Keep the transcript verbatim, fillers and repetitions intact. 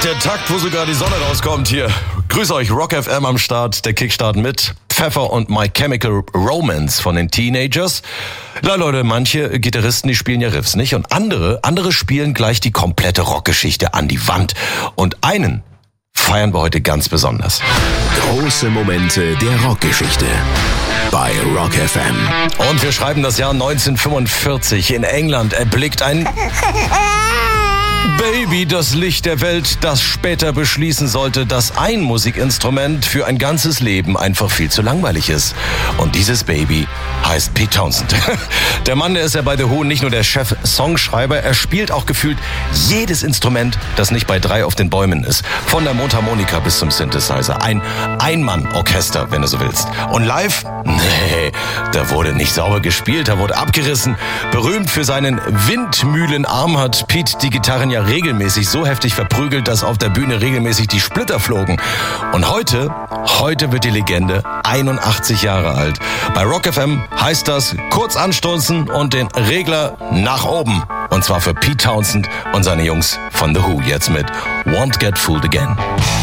Der Takt, wo sogar die Sonne rauskommt hier. Grüß euch, Rock F M am Start, der Kickstart mit Pfeffer und My Chemical Romance von den Teenagers. Na Leute, manche Gitarristen, die spielen ja Riffs, nicht? Und andere, andere spielen gleich die komplette Rockgeschichte an die Wand. Und einen feiern wir heute ganz besonders. Große Momente der Rockgeschichte bei Rock F M. Und wir schreiben das Jahr neunzehnhundertfünfundvierzig. In England erblickt ein Baby das Licht der Welt, das später beschließen sollte, dass ein Musikinstrument für ein ganzes Leben einfach viel zu langweilig ist. Und dieses Baby heißt Pete Townshend. Der Mann, der ist ja bei The Who nicht nur der Chef-Songschreiber, er spielt auch gefühlt jedes Instrument, das nicht bei drei auf den Bäumen ist. Von der Mundharmonika bis zum Synthesizer. Ein Ein-Mann-Orchester, wenn du so willst. Und live? Nee, da wurde nicht sauber gespielt, da wurde abgerissen. Berühmt für seinen Windmühlenarm hat Pete die Gitarren ja regelmäßig so heftig verprügelt, dass auf der Bühne regelmäßig die Splitter flogen. Und heute, heute wird die Legende einundachtzig Jahre alt. Bei Rock F M heißt das kurz anstoßen und den Regler nach oben. Und zwar für Pete Townshend und seine Jungs von The Who jetzt mit Won't Get Fooled Again.